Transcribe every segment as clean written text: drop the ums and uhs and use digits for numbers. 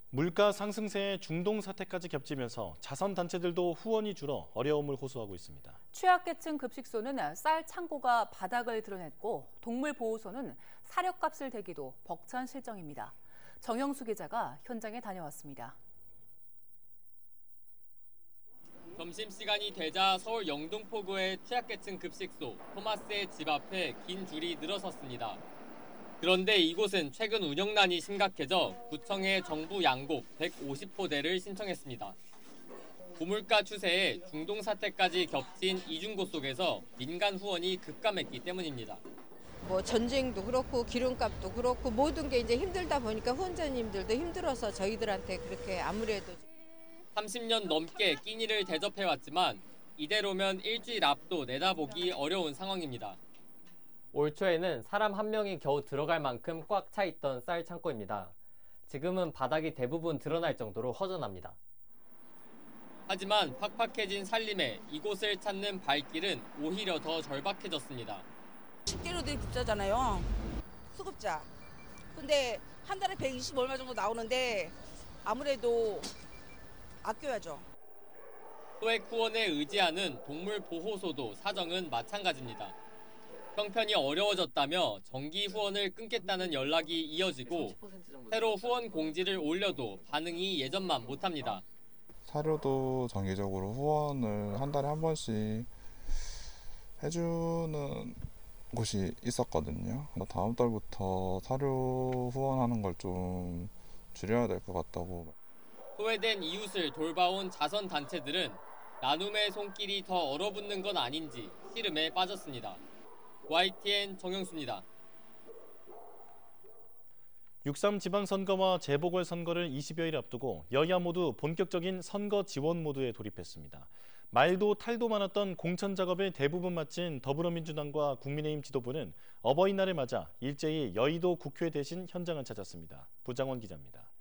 물가 상승세에 중동 사태까지 겹치면서 자선단체들도 후원이 줄어 어려움을 호소하고 있습니다. 취약계층 급식소는 쌀 창고가 바닥을 드러냈고 동물보호소는 사료값을 대기도 벅찬 실정입니다. 정영수 기자가 현장에 다녀왔습니다. 점심시간이 되자 서울 영등포구의 취약계층 급식소 토마스의 집 앞에 긴 줄이 늘어섰습니다. 그런데 이곳은 최근 운영난이 심각해져 구청에 정부 양곡 150호대를 신청했습니다. 고물가 추세에 중동 사태까지 겹친 이중고 속에서 민간 후원이 급감했기 때문입니다. 전쟁도 그렇고 기름값도 그렇고 모든 게 이제 힘들다 보니까 후원자님들도 힘들어서 저희들한테 그렇게 아무래도 30년 넘게 끼니를 대접해왔지만 이대로면 일주일 앞도 내다보기 어려운 상황입니다. 올 초에는 사람 한 명이 겨우 들어갈 만큼 꽉 차 있던 쌀 창고입니다. 지금은 바닥이 대부분 드러날 정도로 허전합니다. 하지만 팍팍해진 살림에 이곳을 찾는 발길은 오히려 더 절박해졌습니다. 식재료들이 비싸잖아요. 수급자. 근데 한 달에 120 얼마 정도 나오는데 아무래도 아껴야죠. 소액 후원에 의지하는 동물보호소도 사정은 마찬가지입니다. 형편이 어려워졌다며 정기 후원을 끊겠다는 연락이 이어지고 새로 후원 공지를 올려도 반응이 예전만 못합니다. 사료도 정기적으로 후원을 한 달에 한 번씩 해주는 곳이 있었거든요. 다음 달부터 사료 후원하는 걸 좀 줄여야 될 것 같다고. 소외된 이웃을 돌봐온 자선단체들은 나눔의 손길이 더 얼어붙는 건 아닌지 시름에 빠졌습니다. YTN 정영수입니다. 6.3 지방선거와 재보궐선거를 20여일 앞두고 여야 모두 본격적인 선거 지원 모드에 돌입했습니다. 말도 탈도 많았던 공천 작업을 대부분 마친 더불어민주당과 국민의힘 지도부는 어버이날을 맞아 일제히 여의도 국회 대신 현장을 찾았습니다. 부장원 기자입니다.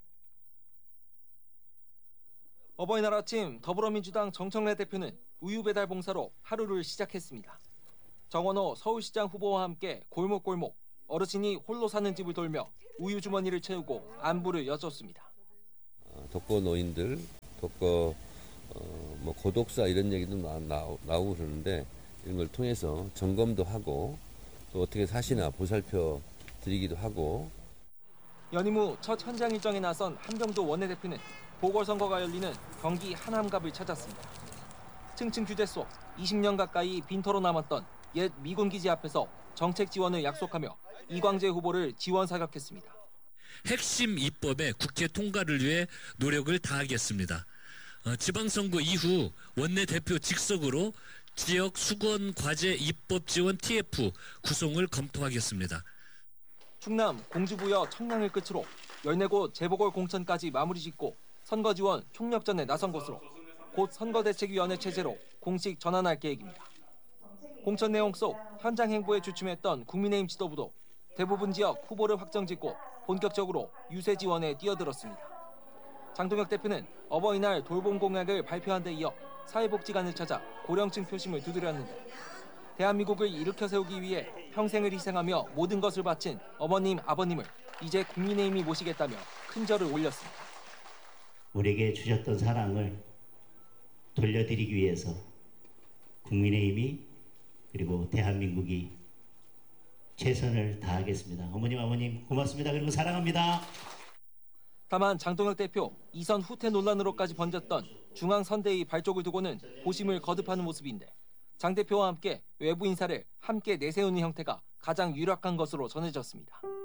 어버이날 아침 더불어민주당 정청래 대표는 우유 배달 봉사로 하루를 시작했습니다. 정원호 서울시장 후보와 함께 골목골목 어르신이 홀로 사는 집을 돌며 우유 주머니를 채우고 안부를 여쭙습니다. 독거 노인들, 독거 고독사 이런 얘기도 나오고 그러는데 이런 걸 통해서 점검도 하고 또 어떻게 사시나 보살펴 드리기도 하고. 연임 후 첫 현장 일정에 나선 한병도 원내대표는 보궐선거가 열리는 경기 하남갑을 찾았습니다. 층층 규제 속 20년 가까이 빈터로 남았던 옛 미군기지 앞에서 정책 지원을 약속하며 이광재 후보를 지원 사격했습니다. 핵심 입법의 국회 통과를 위해 노력을 다하겠습니다. 지방선거 이후 원내대표 직속으로 지역 수건 과제 입법 지원 TF 구성을 검토하겠습니다. 충남 공주부여 청량을 끝으로 14곳 재보궐 공천까지 마무리 짓고 선거 지원 총력전에 나선 것으로 곧 선거대책위원회 체제로 공식 전환할 계획입니다. 공천 내용 속 현장 행보에 주춤했던 국민의힘 지도부도 대부분 지역 후보를 확정짓고 본격적으로 유세 지원에 뛰어들었습니다. 장동혁 대표는 어버이날 돌봄 공약을 발표한 데 이어 사회복지관을 찾아 고령층 표심을 두드렸는데 대한민국을 일으켜 세우기 위해 평생을 희생하며 모든 것을 바친 어머님, 아버님을 이제 국민의힘이 모시겠다며 큰 절을 올렸습니다. 우리에게 주셨던 사랑을 돌려드리기 위해서 국민의힘이 그리고 대한민국이 최선을 다하겠습니다. 어머님, 아버님 고맙습니다. 그리고 사랑합니다. 다만 장동혁 대표 이선 후퇴 논란으로까지 번졌던 중앙선대위 발족을 두고는 고심을 거듭하는 모습인데 장 대표와 함께 외부 인사를 함께 내세우는 형태가 가장 유력한 것으로 전해졌습니다.